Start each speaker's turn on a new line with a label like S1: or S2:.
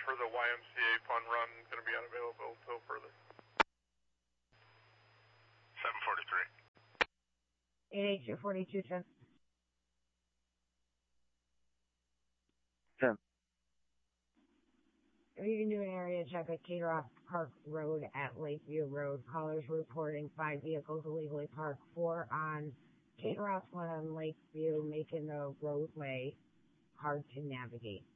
S1: for the YMCA fun run going to be unavailable until further.
S2: 743. 88242, 10.
S3: 10.
S2: If you can do an area check at Cateroff Park Road at Lakeview Road. Callers reporting 5 vehicles illegally parked, 4 on Cateroff, 1 on Lakeview, making the roadway hard to navigate.